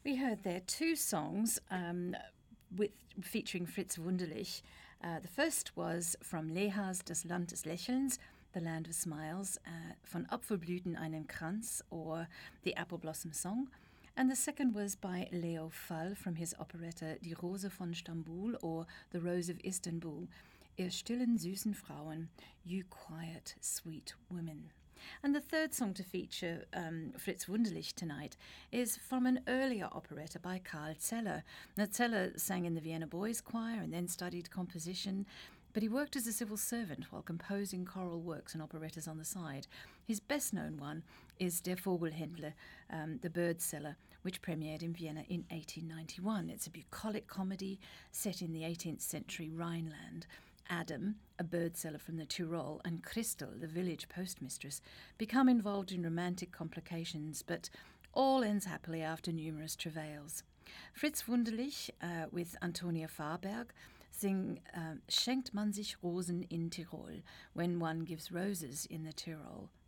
We heard there two songs featuring Fritz Wunderlich. The first was from Lehas Das Land des Lächelns, The Land of Smiles, von Apfelblüten einen Kranz, or The Apple Blossom Song. And the second was by Leo Fall from his operetta Die Rose von Stambul, or The Rose of Istanbul, Ihr stillen süßen Frauen, You quiet sweet women. And the third song to feature Fritz Wunderlich tonight is from an earlier operetta by Karl Zeller. Now, Zeller sang in the Vienna Boys Choir and then studied composition, but he worked as a civil servant while composing choral works and operettas on the side. His best-known one is Der Vogelhändler, The Bird Seller, which premiered in Vienna in 1891. It's a bucolic comedy set in the 18th century Rhineland. Adam, a bird seller from the Tyrol, and Christel, the village postmistress, become involved in romantic complications, but all ends happily after numerous travails. Fritz Wunderlich with Antonia Fahrberg sing Schenkt man sich Rosen in Tirol, when one gives roses in the Tyrol.